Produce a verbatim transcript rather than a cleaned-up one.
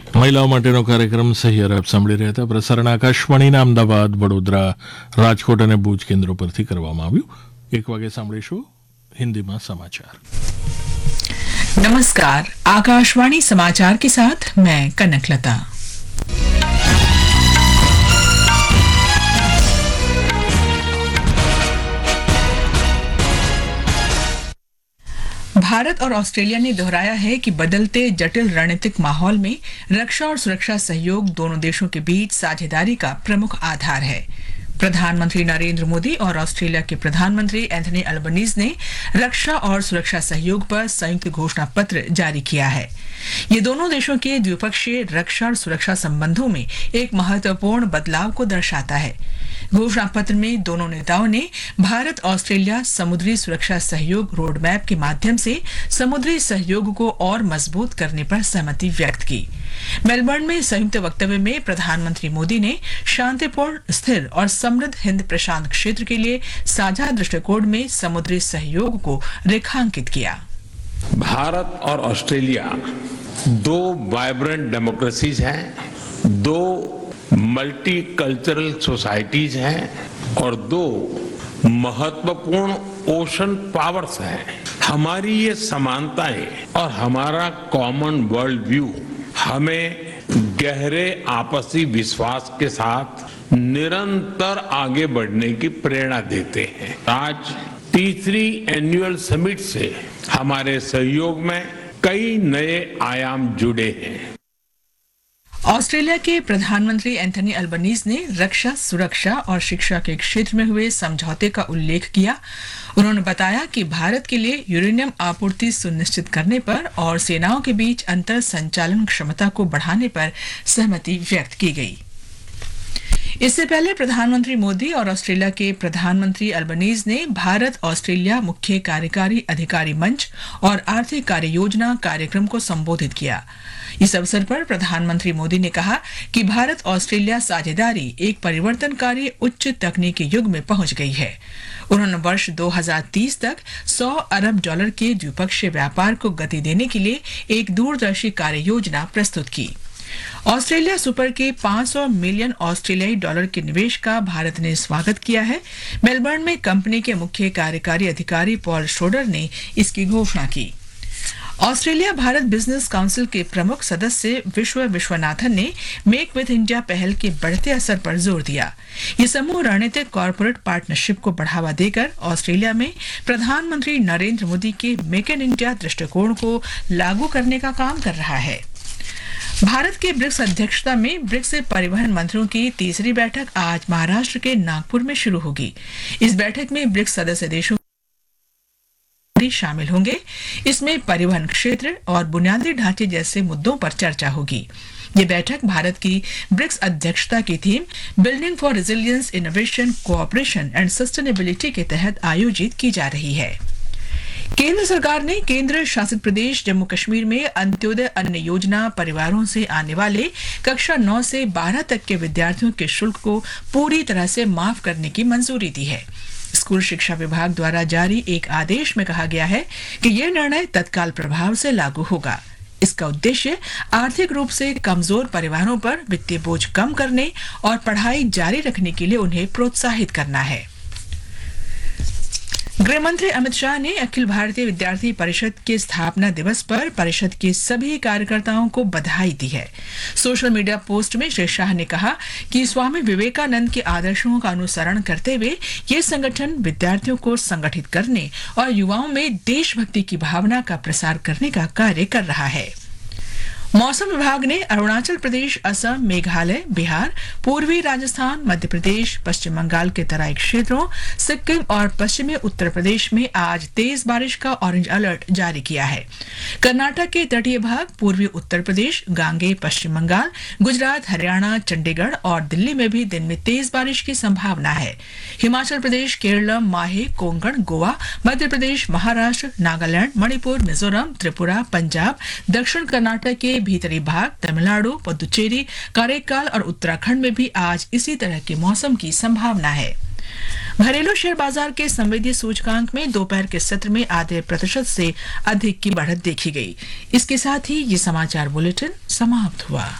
મહિલાઓ માટેનો કાર્યક્રમ સહિયર આપ સાંભળી રહ્યા હતા. પ્રસારણ આકાશવાણીના અમદાવાદ, વડોદરા, રાજકોટ અને ભુજ કેન્દ્રો પરથી કરવામાં આવ્યું. એક વાગે સાંભળીશું હિન્દીમાં સમાચાર. नमस्कार, आकाशवाणी समाचार के साथ मैं कनकलता। भारत और ऑस्ट्रेलिया ने दोहराया है कि बदलते जटिल रणनीतिक माहौल में रक्षा और सुरक्षा सहयोग दोनों देशों के बीच साझेदारी का प्रमुख आधार है। प्रधानमंत्री नरेंद्र मोदी और ऑस्ट्रेलिया के प्रधानमंत्री एंथनी अल्बनीज ने रक्षा और सुरक्षा सहयोग पर संयुक्त घोषणा पत्र जारी किया है। ये दोनों देशों के द्विपक्षीय रक्षा और सुरक्षा संबंधों में एक महत्वपूर्ण बदलाव को दर्शाता है। घोषणा पत्र में दोनों नेताओं ने भारत ऑस्ट्रेलिया समुद्री सुरक्षा सहयोग रोडमैप के माध्यम से समुद्री सहयोग को और मजबूत करने पर सहमति व्यक्त की। मेलबर्न में संयुक्त वक्तव्य में प्रधानमंत्री मोदी ने शांतिपूर्ण, स्थिर और समृद्ध हिंद प्रशांत क्षेत्र के लिए साझा दृष्टिकोण में समुद्री सहयोग को रेखांकित किया। भारत और ऑस्ट्रेलिया दो वाइब्रेंट डेमोक्रेसीज हैं, दो मल्टी कल्चरल सोसाइटीज हैं और दो महत्वपूर्ण ओशन पावर्स हैं। हमारी ये समानताएं और हमारा कॉमन वर्ल्ड व्यू हमें गहरे आपसी विश्वास के साथ निरंतर आगे बढ़ने की प्रेरणा देते हैं। आज तीसरी एनुअल समिट से हमारे सहयोग में कई नए आयाम जुड़े हैं। ऑस्ट्रेलिया के प्रधानमंत्री एंथनी अल्बनीज ने रक्षा, सुरक्षा और शिक्षा के क्षेत्र में हुए समझौते का उल्लेख किया। उन्होंने बताया कि भारत के लिए यूरेनियम आपूर्ति सुनिश्चित करने पर और सेनाओं के बीच अंतर संचालन क्षमता को बढ़ाने पर सहमति व्यक्त की गई। इससे पहले प्रधानमंत्री मोदी और ऑस्ट्रेलिया के प्रधानमंत्री अल्बनीज ने भारत ऑस्ट्रेलिया मुख्य कार्यकारी अधिकारी मंच और आर्थिक कार्य योजना कार्यक्रम को संबोधित किया। इस अवसर पर प्रधानमंत्री मोदी ने कहा कि भारत ऑस्ट्रेलिया साझेदारी एक परिवर्तनकारी उच्च तकनीकी युग में पहुंच गई है। उन्होंने वर्ष दो हज़ार तीस तक सौ अरब डॉलर के द्विपक्षीय व्यापार को गति देने के लिए एक दूरदर्शी कार्य योजना प्रस्तुत की। ऑस्ट्रेलिया सुपर के पाँच सौ मिलियन ऑस्ट्रेलियाई डॉलर के निवेश का भारत ने स्वागत किया है। मेलबर्न में कंपनी के मुख्य कार्यकारी अधिकारी पॉल श्रोडर ने इसकी घोषणा की। ऑस्ट्रेलिया भारत बिजनेस काउंसिल के प्रमुख सदस्य विश्व विश्वनाथन ने मेक विद इंडिया पहल के बढ़ते असर पर जोर दिया। ये समूह रणनीतिक कॉरपोरेट पार्टनरशिप को बढ़ावा देकर ऑस्ट्रेलिया में प्रधानमंत्री नरेंद्र मोदी के मेक इन इंडिया दृष्टिकोण को लागू करने का काम कर रहा है। भारत के ब्रिक्स अध्यक्षता में ब्रिक्स परिवहन मंत्रियों की तीसरी बैठक आज महाराष्ट्र के नागपुर में शुरू होगी। इस बैठक में ब्रिक्स सदस्य देशों शामिल होंगे। इसमें परिवहन क्षेत्र और बुनियादी ढांचे जैसे मुद्दों पर चर्चा होगी। ये बैठक भारत की ब्रिक्स अध्यक्षता की theme building for resilience, innovation, cooperation and sustainability के तहत आयोजित की जा रही है। केंद्र सरकार ने केंद्र शासित प्रदेश जम्मू कश्मीर में अंत्योदय अन्न योजना परिवारों से आने वाले कक्षा नौ से बारह तक के विद्यार्थियों के शुल्क को पूरी तरह से माफ करने की मंजूरी दी है। स्कूल शिक्षा विभाग द्वारा जारी एक आदेश में कहा गया है कि यह निर्णय तत्काल प्रभाव से लागू होगा। इसका उद्देश्य आर्थिक रूप से कमजोर परिवारों पर वित्तीय बोझ कम करने और पढ़ाई जारी रखने के लिए उन्हें प्रोत्साहित करना है। गृह मंत्री अमित शाह ने अखिल भारतीय विद्यार्थी परिषद के स्थापना दिवस पर परिषद के सभी कार्यकर्ताओं को बधाई दी है। सोशल मीडिया पोस्ट में श्री शाह ने कहा कि स्वामी विवेकानंद के आदर्शों का अनुसरण करते हुए ये संगठन विद्यार्थियों को संगठित करने और युवाओं में देशभक्ति की भावना का प्रसार करने का कार्य कर रहा है। मौसम विभाग ने अरुणाचल प्रदेश, असम, मेघालय, बिहार, पूर्वी राजस्थान, मध्य प्रदेश, पश्चिम बंगाल के तराई क्षेत्रों, सिक्किम और पश्चिमी उत्तर प्रदेश में आज तेज बारिश का ऑरेंज अलर्ट जारी किया है। कर्नाटक के तटीय भाग, पूर्वी उत्तर प्रदेश, गांगे, पश्चिम बंगाल, गुजरात, हरियाणा, चंडीगढ़ और दिल्ली में भी दिन में तेज बारिश की संभावना है। हिमाचल प्रदेश, केरल, माहे, कोंकण, गोवा, मध्य प्रदेश, महाराष्ट्र, नागालैंड, मणिपुर, मिजोरम, त्रिपुरा, पंजाब, दक्षिण कर्नाटक के भीतरी भाग, तमिलनाडु, पुदुचेरी, कारेकाल और उत्तराखंड में भी आज इसी तरह के मौसम की संभावना है। घरेलू शेयर बाजार के संवेदी सूचकांक में दोपहर के सत्र में आधे प्रतिशत से अधिक की बढ़त देखी गई। इसके साथ ही ये समाचार बुलेटिन समाप्त हुआ।